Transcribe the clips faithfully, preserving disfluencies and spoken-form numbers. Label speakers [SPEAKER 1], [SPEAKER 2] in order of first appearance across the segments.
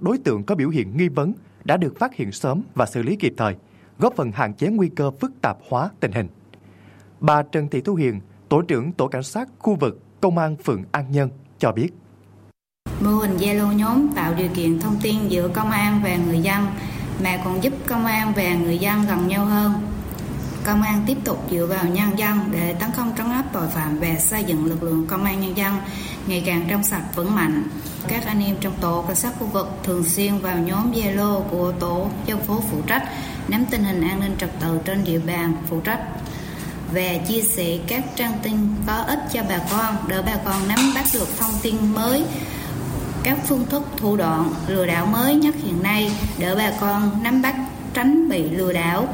[SPEAKER 1] đối tượng có biểu hiện nghi vấn đã được phát hiện sớm và xử lý kịp thời, góp phần hạn chế nguy cơ phức tạp hóa tình hình. Bà Trần Thị Thu Hiền, Tổ trưởng Tổ cảnh sát khu vực Công an phường An Nhân cho biết.
[SPEAKER 2] Mô hình Zalo nhóm tạo điều kiện thông tin giữa công an và người dân, mà còn giúp công an và người dân gần nhau hơn. Công an tiếp tục dựa vào nhân dân để tấn công trấn áp tội phạm và xây dựng lực lượng công an nhân dân ngày càng trong sạch vững mạnh. Các anh em trong tổ cảnh sát khu vực thường xuyên vào nhóm Zalo của tổ dân phố phụ trách, nắm tình hình an ninh trật tự trên địa bàn phụ trách và chia sẻ các trang tin có ích cho bà con để bà con nắm bắt được thông tin mới, các phương thức thủ đoạn lừa đảo mới nhất hiện nay để bà con nắm bắt tránh bị lừa đảo.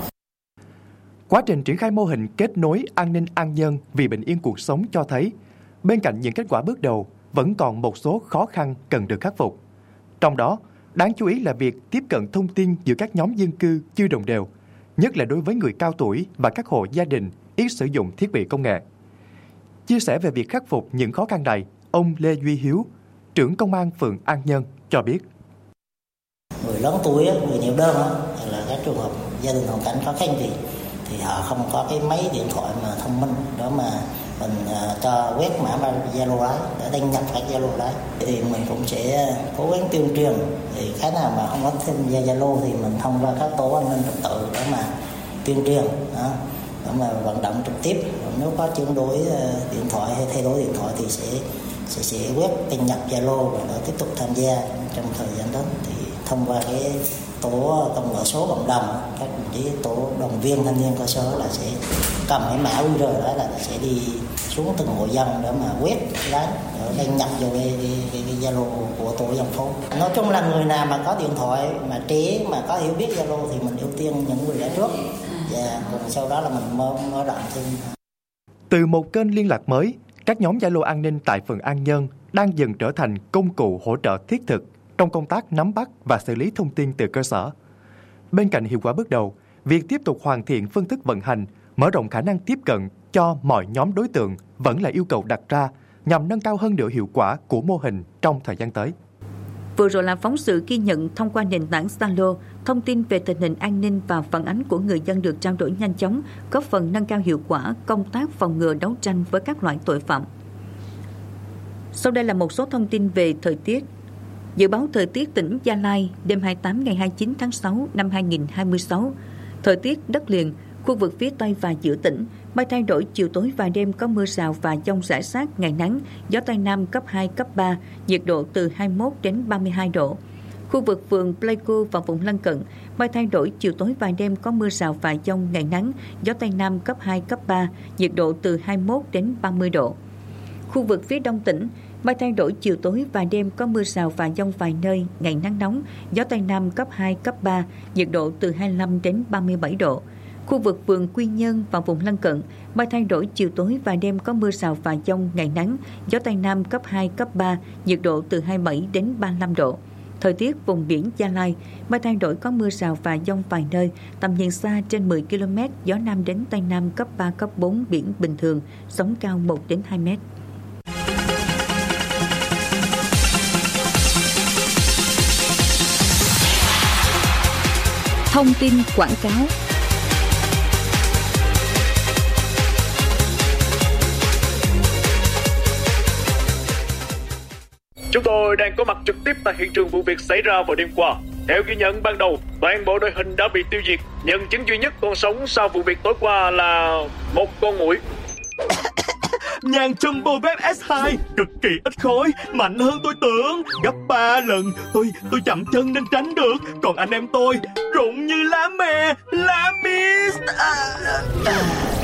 [SPEAKER 1] Quá trình triển khai mô hình kết nối an ninh An Nhân vì bình yên cuộc sống cho thấy, bên cạnh những kết quả bước đầu, vẫn còn một số khó khăn cần được khắc phục. Trong đó, đáng chú ý là việc tiếp cận thông tin giữa các nhóm dân cư chưa đồng đều, nhất là đối với người cao tuổi và các hộ gia đình ít sử dụng thiết bị công nghệ. Chia sẻ về việc khắc phục những khó khăn này, ông Lê Duy Hiếu, trưởng Công an phường An Nhân cho biết.
[SPEAKER 3] Người lớn tuổi, người nhiều đơn hay là các trường hợp gia đình hoàn cảnh khó khăn thì thì họ không có cái máy điện thoại mà thông minh đó mà mình uh, cho quét mã Zalo đấy để đăng nhập các Zalo đấy, thì mình cũng sẽ cố gắng tuyên truyền. Thì cái nào mà không có thêm gia Zalo thì mình thông qua các tổ an ninh trật tự để mà tuyên truyền đó, để mà vận động trực tiếp. Nếu có chuyển đổi uh, điện thoại hay thay đổi điện thoại thì sẽ sẽ sẽ quét đăng nhập Zalo và để tiếp tục tham gia trong thời gian đến. Thì thông qua cái tổ công nghệ số cộng đồng, các đồng chí tổ đoàn viên thanh niên cơ sở là sẽ cầm cái mã quy rờ đó là sẽ đi xuống từng hộ dân để mà quét đấy, để đăng nhập vào cái cái Zalo của tổ dân phố. Nói chung là người nào mà có điện thoại mà trẻ mà có hiểu biết Zalo thì mình ưu tiên những người đó trước, và cùng sau đó là mình mở mở rộng thêm.
[SPEAKER 1] Từ một kênh liên lạc mới, các nhóm Zalo an ninh tại phường An Nhân đang dần trở thành công cụ hỗ trợ thiết thực trong công tác nắm bắt và xử lý thông tin từ cơ sở. Bên cạnh hiệu quả bước đầu, việc tiếp tục hoàn thiện phương thức vận hành, mở rộng khả năng tiếp cận cho mọi nhóm đối tượng vẫn là yêu cầu đặt ra nhằm nâng cao hơn nữa hiệu quả của mô hình trong thời gian tới.
[SPEAKER 4] Vừa rồi là phóng sự ghi nhận thông qua nền tảng Zalo, thông tin về tình hình an ninh và phản ánh của người dân được trao đổi nhanh chóng, góp phần nâng cao hiệu quả công tác phòng ngừa đấu tranh với các loại tội phạm. Sau đây là một số thông tin về thời tiết. Dự báo thời tiết tỉnh Gia Lai đêm hai mươi tám ngày hai mươi chín tháng sáu năm hai nghìn không trăm hai mươi sáu. Thời tiết đất liền, khu vực phía Tây và giữa tỉnh, mây thay đổi, chiều tối và đêm có mưa rào và dông rải rác, ngày nắng, gió Tây Nam cấp hai, cấp ba, nhiệt độ từ hai mươi mốt đến ba mươi hai độ. Khu vực phường Pleiku và vùng lân cận, mây thay đổi, chiều tối và đêm có mưa rào và dông, ngày nắng, gió Tây Nam cấp hai, cấp ba, nhiệt độ từ hai mươi mốt đến ba mươi độ. Khu vực phía Đông tỉnh, mây thay đổi, chiều tối và đêm có mưa rào và dông vài nơi, ngày nắng nóng, gió Tây Nam cấp hai, cấp ba, nhiệt độ từ hai mươi lăm đến ba mươi bảy độ. Khu vực vườn Quy Nhơn và vùng lân cận, mây thay đổi, chiều tối và đêm có mưa rào và dông, ngày nắng, gió Tây Nam cấp hai, cấp ba, nhiệt độ từ hai mươi bảy đến ba mươi lăm độ. Thời tiết vùng biển Gia Lai, mây thay đổi, có mưa rào và dông vài nơi, tầm nhìn xa trên mười ki lô mét, gió Nam đến Tây Nam cấp ba, cấp bốn, biển bình thường, sóng cao một đến hai mét. Thông tin quảng cáo.
[SPEAKER 5] Chúng tôi đang có mặt trực tiếp tại hiện trường vụ việc xảy ra vào đêm qua. Theo ghi nhận ban đầu, toàn bộ đội hình đã bị tiêu diệt. Nhân chứng duy nhất còn sống sau vụ việc tối qua là một con muỗi.
[SPEAKER 6] Nhàn Jumbo Vep ét hai cực kỳ ít khối, mạnh hơn tôi tưởng gấp ba lần. Tôi tôi chậm chân nên tránh được, còn anh em tôi rụng như lá mè, lá mist. À, à.